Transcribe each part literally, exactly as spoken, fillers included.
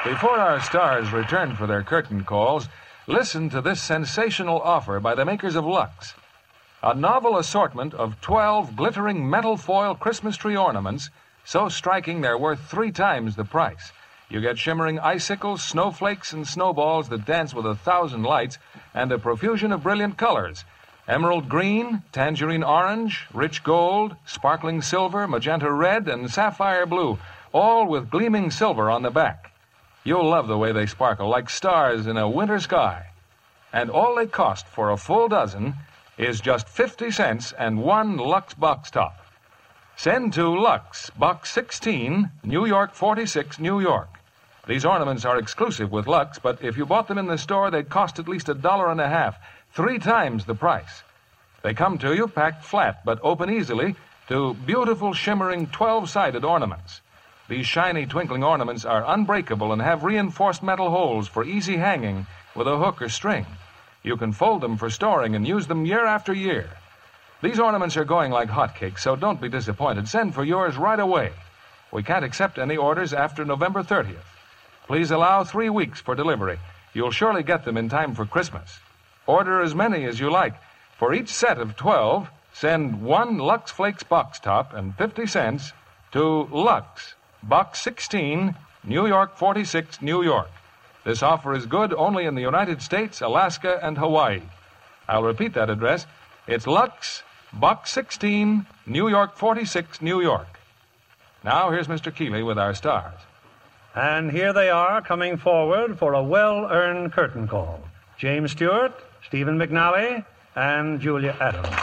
Before our stars return for their curtain calls, listen to this sensational offer by the makers of Lux. A novel assortment of twelve glittering metal foil Christmas tree ornaments, so striking they're worth three times the price. You get shimmering icicles, snowflakes, and snowballs that dance with a thousand lights, and a profusion of brilliant colors. Emerald green, tangerine orange, rich gold, sparkling silver, magenta red, and sapphire blue, all with gleaming silver on the back. You'll love the way they sparkle, like stars in a winter sky. And all they cost for a full dozen is just fifty cents and one Lux box top. Send to Lux, Box sixteen, New York forty-six, New York. These ornaments are exclusive with Lux, but if you bought them in the store, they'd cost at least a dollar and a half, three times the price. They come to you packed flat, but open easily to beautiful, shimmering, twelve-sided ornaments. These shiny, twinkling ornaments are unbreakable and have reinforced metal holes for easy hanging with a hook or string. You can fold them for storing and use them year after year. These ornaments are going like hotcakes, so don't be disappointed. Send for yours right away. We can't accept any orders after November thirtieth. Please allow three weeks for delivery. You'll surely get them in time for Christmas. Order as many as you like. For each set of twelve, send one Lux Flakes box top and fifty cents to Lux, Box sixteen, New York forty-six, New York. This offer is good only in the United States, Alaska, and Hawaii. I'll repeat that address. It's Lux, Box sixteen, New York forty-six, New York. Now, here's Mister Keeley with our stars. And here they are coming forward for a well-earned curtain call. James Stewart, Stephen McNally, and Julia Adams.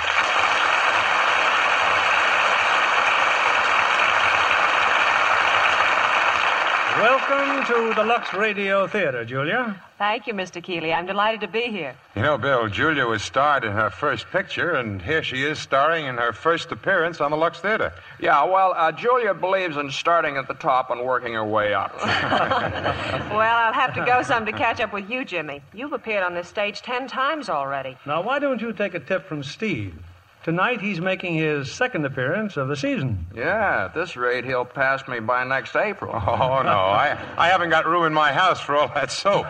Welcome to the Lux Radio Theater, Julia. Thank you, Mister Keeley. I'm delighted to be here. You know, Bill, Julia was starred in her first picture, and here she is starring in her first appearance on the Lux Theater. Yeah, well, uh, Julia believes in starting at the top and working her way up. Well, I'll have to go some to catch up with you, Jimmy. You've appeared on this stage ten times already. Now, why don't you take a tip from Steve? Tonight he's making his second appearance of the season. Yeah, at this rate, he'll pass me by next April. Oh, no, I, I haven't got room in my house for all that soap.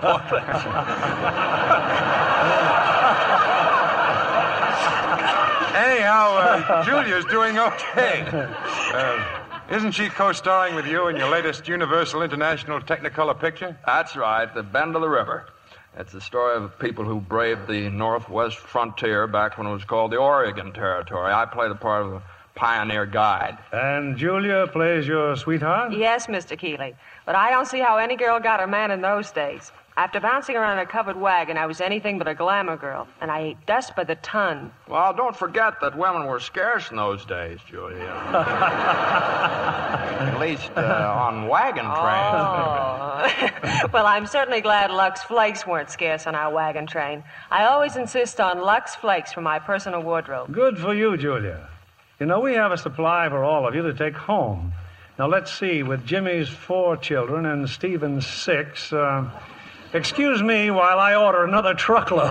Anyhow, uh, Julia's doing okay. Uh, isn't she co-starring with you in your latest Universal International Technicolor picture? That's right, The Bend of the River. It's the story of people who braved the Northwest frontier back when it was called the Oregon Territory. I play the part of a pioneer guide. And Julia plays your sweetheart? Yes, Mister Keeley. But I don't see how any girl got her man in those days. After bouncing around a covered wagon, I was anything but a glamour girl, and I ate dust by the ton. Well, don't forget that women were scarce in those days, Julia. At least uh, on wagon trains. Oh. Well, I'm certainly glad Lux Flakes weren't scarce on our wagon train. I always insist on Lux Flakes for my personal wardrobe. Good for you, Julia. You know, we have a supply for all of you to take home. Now, let's see, with Jimmy's four children and Stephen's six... Uh, Excuse me while I order another truckload.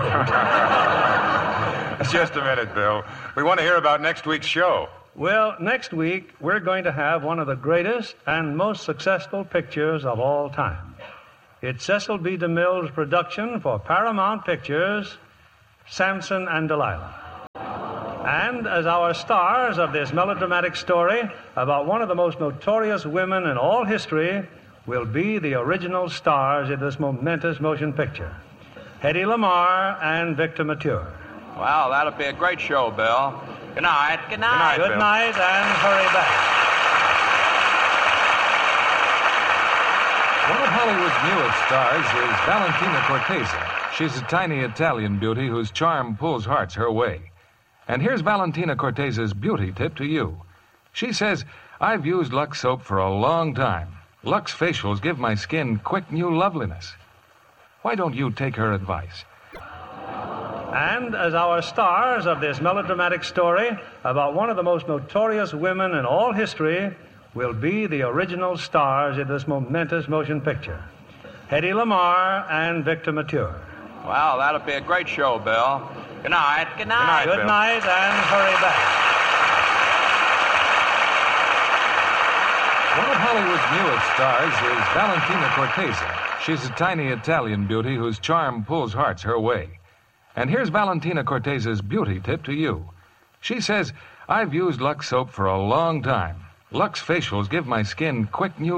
Just a minute, Bill. We want to hear about next week's show. Well, next week, we're going to have one of the greatest and most successful pictures of all time. It's Cecil B. DeMille's production for Paramount Pictures, Samson and Delilah. And as our stars of this melodramatic story about one of the most notorious women in all history will be the original stars in this momentous motion picture, Hedy Lamarr and Victor Mature. Well, that'll be a great show, Bill. Good night. Good night. Good Bill. night, and hurry back. One of Hollywood's newest stars is Valentina Cortese. She's a tiny Italian beauty whose charm pulls hearts her way. And here's Valentina Cortese's beauty tip to you. She says, I've used Lux soap for a long time. Lux facials give my skin quick new loveliness. Why don't you take her advice? And as our stars of this melodramatic story about one of the most notorious women in all history will be the original stars in this momentous motion picture, Hedy Lamarr and Victor Mature. Well, that'll be a great show, Bill. Good night. Good night. Good night, and hurry back. One of Hollywood's newest stars is Valentina Cortese. She's a tiny Italian beauty whose charm pulls hearts her way. And here's Valentina Cortese's beauty tip to you. She says, I've used Lux soap for a long time. Lux facials give my skin quick new